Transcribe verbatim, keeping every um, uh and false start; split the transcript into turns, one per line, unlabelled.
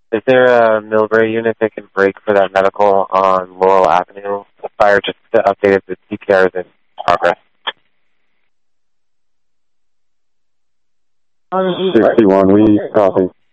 Is there a Millbrae unit that can break for that medical on Laurel Avenue? The fire just updated the C P R is in progress.
sixty-one, we copy.